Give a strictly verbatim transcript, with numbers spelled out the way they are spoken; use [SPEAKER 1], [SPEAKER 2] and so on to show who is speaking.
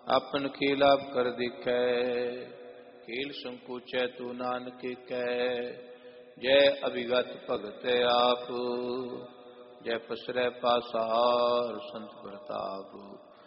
[SPEAKER 1] आपन खेलाप कर दिखै, खेल संकोचै तू नानक कै। जय अभिगत भगत आप, जय पसरै पासार संत प्रताप।